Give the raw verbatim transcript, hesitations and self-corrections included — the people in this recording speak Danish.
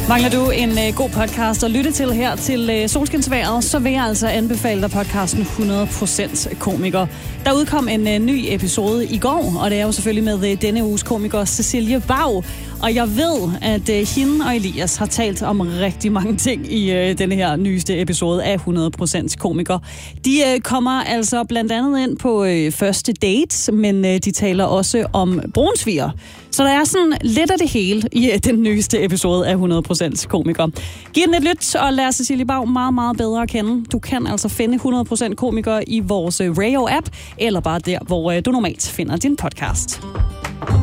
Mangler du en uh, god podcast at lytte til her til uh, Solskinsværet, så vil jeg altså anbefale dig podcasten hundrede procent komiker. Der udkom en uh, ny episode i går, og det er jo selvfølgelig med uh, denne uges komiker Cecilie Bag. Og jeg ved, at uh, hende og Elias har talt om rigtig mange ting i uh, denne her nyeste episode af hundrede procent komiker. De uh, kommer altså blandt andet ind på uh, første dates, men uh, de taler også om brunsviger. Så der er sådan lidt af det hele i uh, den nyeste episode af hundrede procent komiker. Giv den et lyt og lær Cecilie Bag meget, meget bedre at kende. Du kan altså finde hundrede procent komiker i vores uh, Rayo-app, eller bare der, hvor uh, du normalt finder din podcast.